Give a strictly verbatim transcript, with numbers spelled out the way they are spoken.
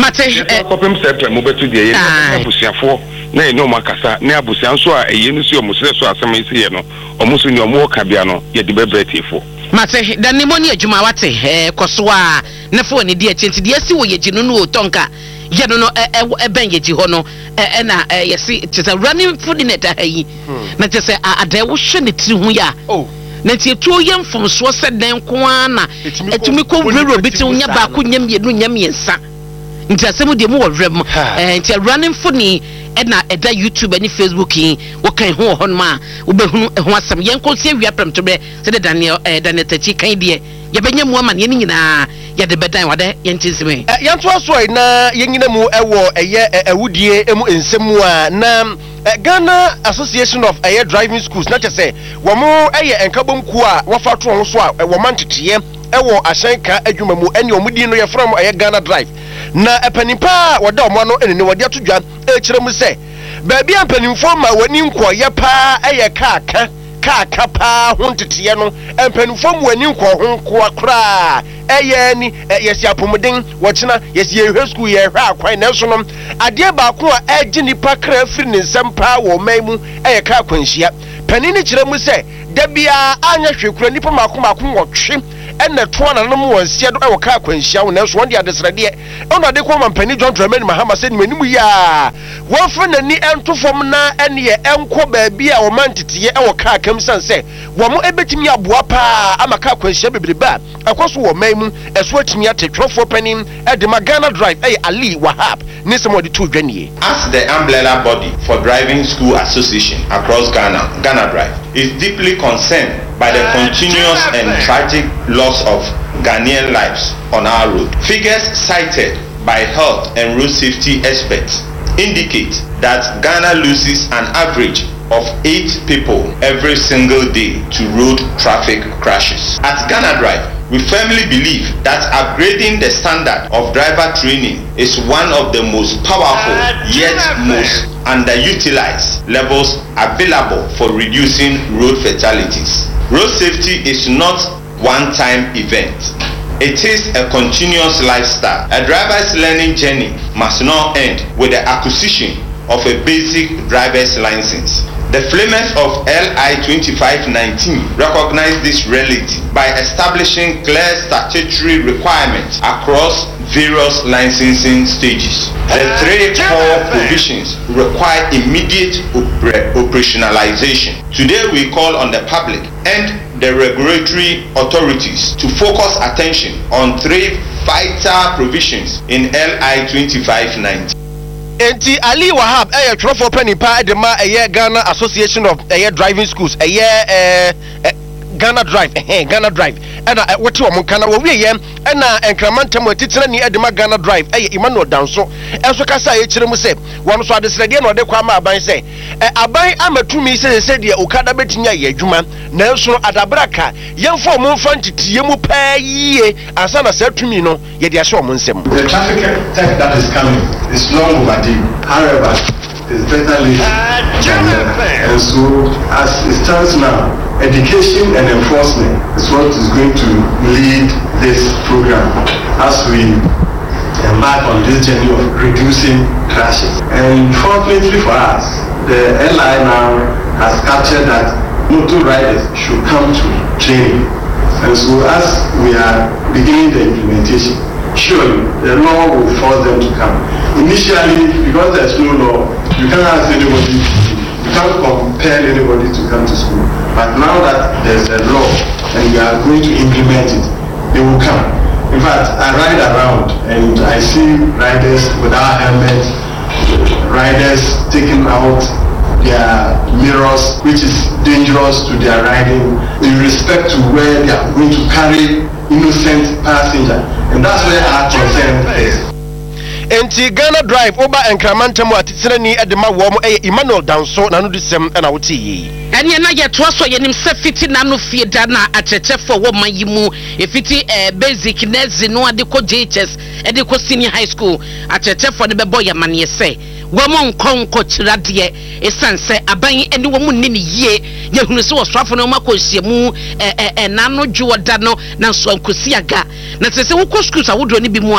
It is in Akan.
mate kopem septem mo betu de ye abusiafo na ene o makasa na abusia nso a eye no si o musire so asem isi ye no o musu ni o mo ka bia no ye de bebetifo mate da ne moni adwuma wate eh koso a na fo ne de achenti de asi wo ye ginu no o tonka ye no no e ben ye gi ho no e na ye si tese running food in it ayi na tese ada wo hwe ne tiri hu ya oh na ti etuo ye mfomso se den ko ana etumi ko wuro biti nya ba ko nyam ye no nyam ye nsa nti asem de mu wo rem eh nti running food ni na eda YouTube ani Facebook yi wo kan ho ho no ma wo behunu ho asem yen ko se wi aprem to be se de Daniel eh Daniel Tachi kan de ye benya mu ama ne nyina ya de bedan wade yen tisime eh yen to so na yen nyina mu ewo eye awudie emu ensemu a na Ghana Association of Air Driving Schools na chese wo mo eye enkabonku a wo fa to ho so a wo mantetiye ewo asanka adwuma mu ene omudi no ye from aye Ghana Drive na epanipa wada omo no ene ne wade atodwa e kire mu se ba bia empanimfo ma wani nkoye pa eye kaaka kaaka pa hontetiye no empanimfo mu wani nko ho nko akra eye ni yesi apomuden wo kina yesi ehwe school ye hwa akwan na so no ade ba ko a agi nipa kra firi ne nsɛmpa wo maimu eye ka akwanhia panini kire mu se da bia anya hwekura nipa mako mako wotwe ene to na no mo wansia do e wo ka akwanhia wo na so won de adesrade ono de ko mampani John Dramani Mahama se ni manimu ya wo fa nani entofom na ene ye enko ba bia wo mantetiye e wo ka akam sanse wo mo ebetimi aboa pa amaka akwanhia bebreba akoso wo maimu eso atimi atetwofo panim e de Ghana Drive e Ali Wahab ni se mo de to dwanie. As the umbrella body for driving school association across Ghana, Ghana Drive is deeply concerned by the continuous and tragic loss of Ghanaian lives on our road. Figures cited by health and road safety experts indicate that Ghana loses an average of eight people every single day to road traffic crashes. At Ghana Drive, we firmly believe that upgrading the standard of driver training is one of the most powerful yet most underutilized levels available for reducing road fatalities. Road safety is not one-time event. It is a continuous lifestyle. A driver's learning journey must not end with the acquisition of a basic driver's license. The framers of L I twenty-five nineteen recognize this reality by establishing clear statutory requirements across various licensing stages. The three core provisions require immediate oper- operationalization. Today we call on the public and the regulatory authorities to focus attention on three vital provisions in L I twenty-five nineteen. Enti Ali Wahab eh trofo panipa de ma eh Ghana Association of eh Driving Schools eh eh Ghana Drive eh Ghana Drive ena wote wo kana wo wie ena enkramantam atitira ni edema Ghana Drive eh Emmanuel Danso enso kasa ye kire mu se won so adesrede na ode kwa ma aban se eh aban amatumi se se de okada betinya ye adwuma na enso adabraka yemfo mo mfantitiye mu pa yie asa na sa tumi no ye de ahye o mo nsem. The traffic theft that is coming is long overdue. However, it's better late than never. And so as it stands now, education and enforcement is what is going to lead this program as we embark on this journey of reducing crashes. And fortunately for us, the L I now has captured that motor riders should come to training. And so as we are beginning the implementation, surely the law will force them to come. Initially, because there's no law, you can't ask anybody, you can't compel anybody to come to school. But now that there's a law and we are going to implement it, they will come. In fact, I ride around and I see riders without helmets, riders taking out their mirrors, which is dangerous to their riding, in respect to where they are going to carry innocent passenger. And that's where our concern is. Enti Ghana Drive oba enkramantam atitira ni edema wo mo eh Emmanuel Danso na no disem na wo ti ene na ye to so ye nim se fiti na no fie da na achechefo wo mayimu e fiti eh, basic nurse no ade ko J H S ade ko senior high school achechefo ne bebo ye mane se wo mo nkonko kirade e sanse aban ene wo mu nni ne yie ye hunu se wo swafo no makohyiemu eh eh na no dwo da no na so ankosi aga na se se wo ko school sa wo do ne bi mu